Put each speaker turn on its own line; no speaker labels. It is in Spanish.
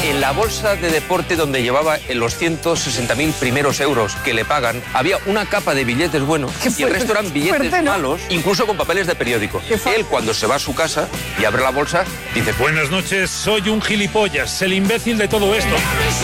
En la bolsa de deporte donde llevaba los 160.000 primeros euros que le pagan, había una capa de billetes buenos y el resto eran billetes malos, incluso con papeles de periódico. Él, cuando se va a su casa y abre la bolsa, dice:
Buenas noches, soy un gilipollas, el imbécil de todo esto.